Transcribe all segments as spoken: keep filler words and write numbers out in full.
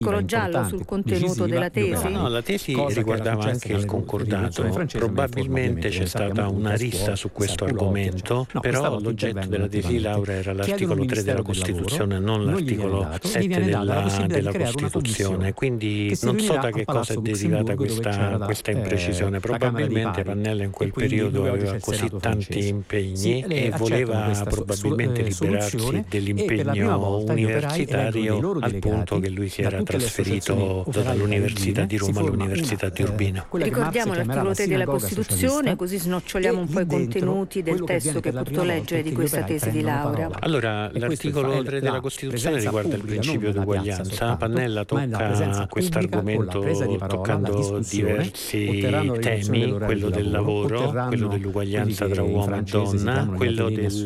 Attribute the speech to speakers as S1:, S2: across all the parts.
S1: piccolo giallo sul contenuto della tesi?
S2: No, la tesi riguardava anche il concordato. Probabilmente c'è stata una rissa su questo argomento, però l'oggetto della tesi di laurea era l'articolo tre della Costituzione, non l'articolo sette della, della Costituzione. Quindi non so da che cosa è derivata questa, questa imprecisione. Probabilmente Pannella in quel periodo aveva così tanti impegni e voleva probabilmente liberarsi dell'impegno universitario al punto che lui si era trasferito dall'Università di Roma all'Università di Urbino.
S1: Ricordiamo l'articolo tre della Costituzione, così snoccioliamo un po' i contenuti del testo che hai potuto leggere di questa tesi di laurea.
S2: Allora, l'articolo tre della Costituzione riguarda il principio di uguaglianza. Pannella tocca questo argomento toccando diversi temi, quello del lavoro, quello dell'uguaglianza tra uomo e donna, quello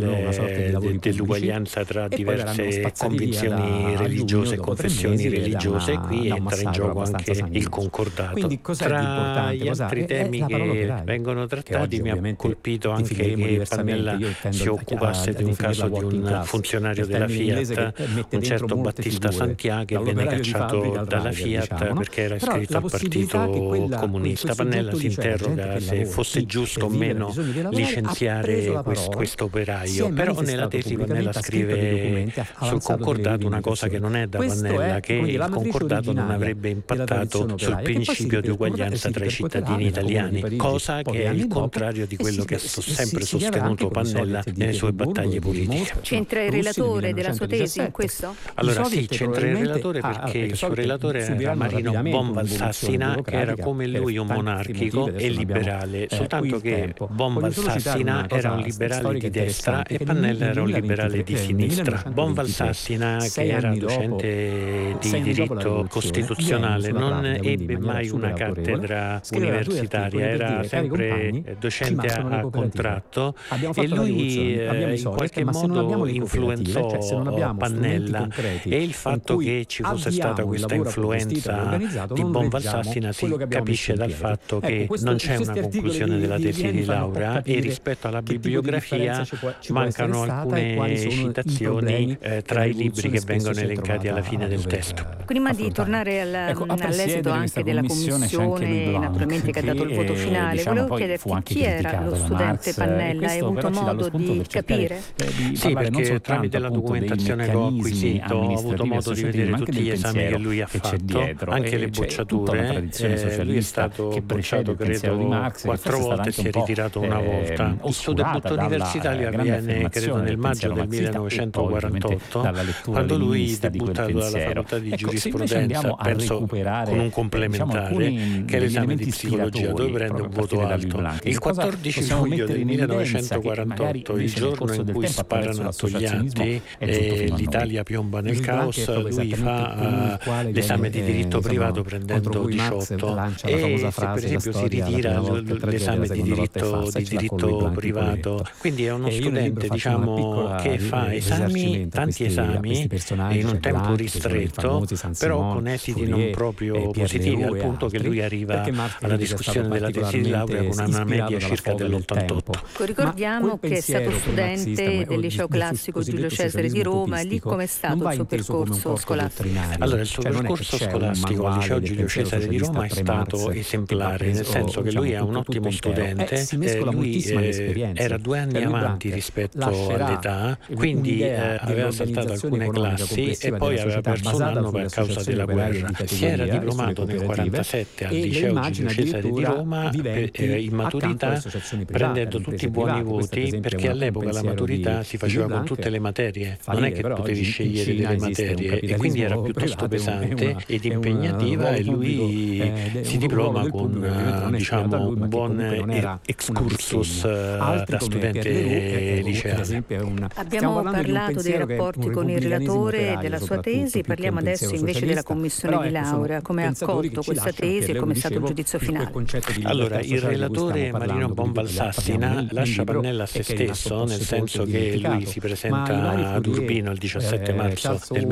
S2: del, dell'uguaglianza tra diverse convinzioni religiose e confessioni religiose. Qui entra in gioco anche il concordato. Tra gli altri temi che vengono trattati mi ha colpito anche che Pannella si occupasse di un caso di un funzionario della Fiat, un certo Battista Santià, che venne cacciato dalla Fiat perché era iscritto al Partito Comunista. Pannella si interroga se fosse giusto o meno licenziare questo operaio, però nella tesi Pannella scrive sul concordato una cosa che non è da Pannella, che il concordato non avrebbe impattato sul principio di uguaglianza tra i cittadini italiani, cosa che è il contrario di quello che ha sempre sostenuto Pannella nelle sue battaglie politiche.
S1: C'entra il relatore della sua tesi in questo?
S2: Allora sì, c'entra il relatore perché il suo relatore era Marino Bonvalsassina, che era come lui un monarchico e liberale, soltanto che Bonvalsassina era un liberale di destra e Pannella era un liberale di sinistra. Bonvalsassina, che era docente di diritto costituzionale, non ebbe mai una cattedra universitaria, era sempre docente a contratto e lui eh, in qualche modo influenzò Pannella, e il fatto che ci fosse stata questa influenza di Bonvalsassina si capisce dal fatto che non c'è una conclusione della tesi di laurea e rispetto alla bibliografia mancano alcune citazioni eh, tra i libri che vengono elencati alla fine del testo.
S1: Prima di tornare alla, ecco, all'esito anche della commissione, naturalmente che ha dato il voto finale, eh, diciamo, volevo chiederti chi era lo studente Pannella, hai avuto modo di capire?
S2: Eh, di sì, perché tramite la documentazione che ho acquisito ho avuto modo di vedere tutti gli esami che lui ha fatto, anche le bocciature. Eh, lui è stato bocciato credo quattro volte e si è ritirato una volta. Il suo debutto universitario avviene credo nel maggio del millenovecentoquarantotto, quando lui debuttato dalla facoltà di giurisprudenza, penso con un complementare, che è l'esame di psicologia, dove prende un voto alto. Il quattordici luglio del millenovecentoquarantotto, il giorno in cui sparano a Togliatti e l'Italia piomba nel caos, lui fa uh, l'esame di diritto privato prendendo diciotto, e se per esempio si ritira l'esame di diritto, di diritto privato, quindi è uno studente diciamo che fa esami, tanti esami in un tempo ristretto, però con esiti non proprio positivi, al punto che lui arriva alla discussione della tesi di laurea con una media circa dell'ottantotto.
S1: Ricordiamo che è stato studente del liceo classico Giulio Cesare di Roma, e lì com'è stato il suo percorso scolastico?
S2: Allora, il suo percorso scolastico al liceo Giulio Cesare di Roma è stato esemplare, nel senso che lui è un ottimo studente, eh, lui eh, era due anni avanti rispetto all'età, quindi eh, aveva saltato alcune classi e poi aveva perso un anno per causa della guerra. Si era diplomato nel quarantasette al liceo Giulio Cesare di Roma per, eh, in maturità, prendendo tutti i buoni voti, perché all'epoca la maturità si faceva con tutte le materie, non è che potevi scegliere delle materie, e quindi era piuttosto pesante ed impegnativa, e lui si diploma con diciamo un buon excursus da studente liceale.
S1: Abbiamo parlato dei rapporti con il relatore della sua tesi, parliamo adesso invece della commissione di laurea. Come ha accolto questa tesi e come è stato il giudizio finale?
S2: Allora, il relatore Marino Bonvalsassina lascia Pannella a se stesso, nel senso che lui si presenta ad Urbino il diciassette marzo del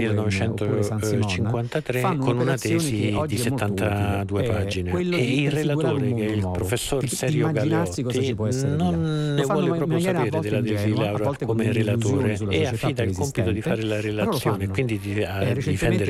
S2: millenovecentocinquantatré con una tesi di settantadue pagine, e il relatore, che è il professor Serio Galeotti, non ne vuole proprio sapere della tesi di laurea come relatore, e affida il compito di fare la relazione, quindi di difendere Pannella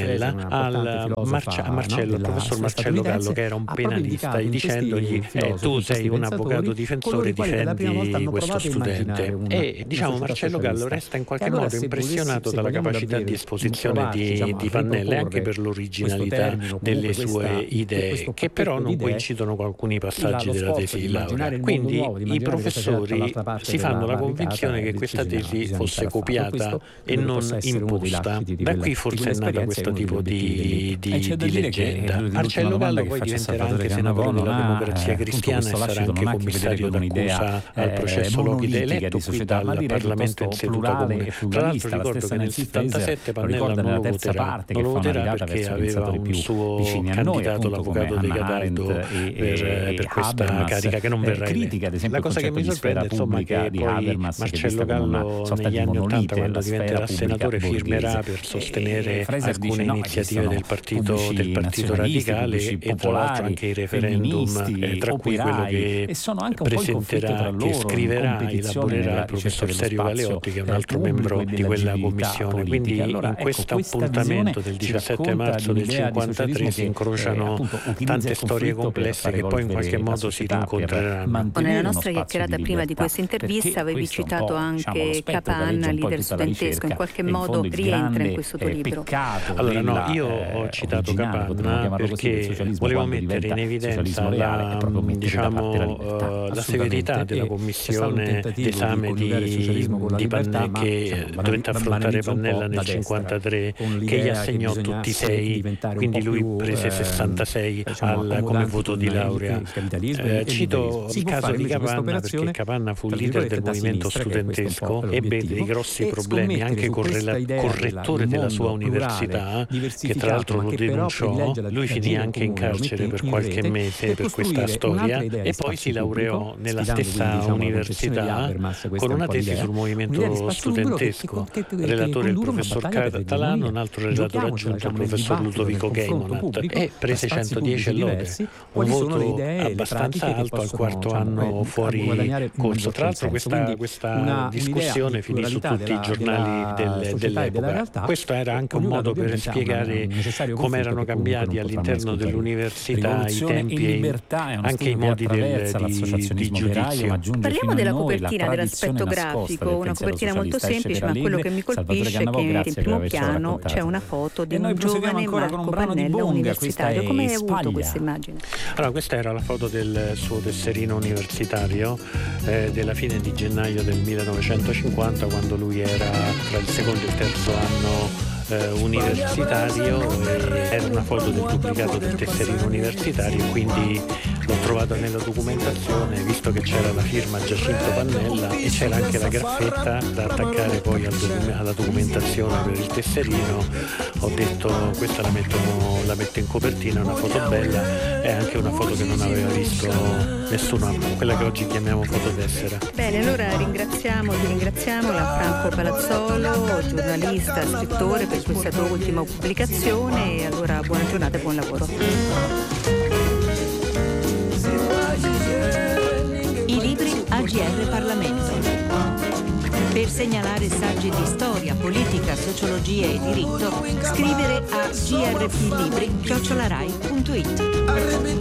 S2: Pannella al Marcia- a Marcello, al professor Marcello Gallo, che era un penalista, e dicendogli eh, tu sei un avvocato difensore, difendi questo studente. E diciamo Marcello Gallo resta in qualche modo impressionato dalla capacità di esposizione di, di Pannella, e anche per l'originalità delle sue idee, che però non coincidono con alcuni passaggi della tesi di laurea. Quindi i professori si fanno la convinzione che questa tesi fosse copiata e non imposta. Da qui forse è nata questo tipo di, di, di leggenda. Marcello Gallo poi diventerà anche senatore della Democrazia Cristiana e sarà anche commissario d'accusa al processo Loghi, eletto qui dal Parlamento in seduta comune. Tra l'altro ricordo che nel settantasette Pannella non lo voterà, non lo voterà perché aveva un suo candidato, l'avvocato De Cataldo, per, per questa carica che non verrà eletta. La cosa che mi sorprende insomma che poi Marcello Gallo negli anni ottanta, quando diventerà senatore, firmerà per sostenere alcune iniziative del partito, del partito radicale, e tra l'altro anche i referendum, eh, tra cui quello che presenterà, che scriverà e elaborerà il professor Serio Galeotti, che è un altro membro di quella commissione. Quindi in questo appuntamento del diciassette marzo del cinquantatré si incrociano tante storie complesse che poi in qualche modo si rincontreranno.
S1: Nella nostra chiacchierata prima di questa intervista avevi citato anche Capanna, leader studentesco, in qualche modo rientra in questo tuo libro?
S2: Allora no, io ho citato Capanna perché volevo mettere in evidenza la, diciamo, uh, la severità della commissione d'esame di, di Pannella, che dovette affrontare Pannella nel cinquantatré, che gli assegnò tutti sei, quindi lui prese sessantasei al, come voto di laurea. Eh, cito il caso di Capanna perché Capanna fu leader del movimento studentesco, ebbe dei grossi problemi anche con il correttore della sua università, che tra l'altro lo denunciò. Lui finì anche in carcere per qualche mese per questa storia, e poi si laureò nella stessa università con una tesi sul movimento studentesco. Relatore il professor Catalano, un altro relatore aggiunto il professor Ludovico Geimonat, e prese centodieci lode, un voto abbastanza alto al quarto anno fuori corso. Tra l'altro questa, questa discussione finì su tutti i giornali del, dell'epoca. Questo era anche un modo per spiegare come erano cambiati all'interno dell'università i tempi e anche i modi del, di, di giudizio.
S1: Parliamo della copertina, dell'aspetto grafico, una copertina molto semplice, ma quello che mi colpisce è che in primo piano c'è una foto di un giovane Marco Pannella universitario. Come hai avuto questa immagine?
S2: Allora, questa era la foto del suo tesserino universitario eh, della fine di gennaio del millenovecentocinquanta, quando lui era tra il secondo e il terzo anno eh, universitario. Eh, era una foto del duplicato del tesserino universitario, quindi l'ho trovato nella documentazione, visto che c'era la firma Giacinto Pannella e c'era anche la graffetta da attaccare poi al docu- alla documentazione per il tesserino. Ho detto questa la, mettono, la metto in copertina, è una foto bella, è anche una foto che non aveva visto nessun altro, quella che oggi chiamiamo fototessera.
S1: Bene, allora ringraziamo, ti ringraziamo Franco Palazzolo, giornalista, scrittore, per questa tua ultima pubblicazione, e allora buona giornata e buon lavoro. I libri A G R Parlamento. Per segnalare saggi di storia, politica, sociologia e diritto, scrivere a grplibri chiocciola rai punto it.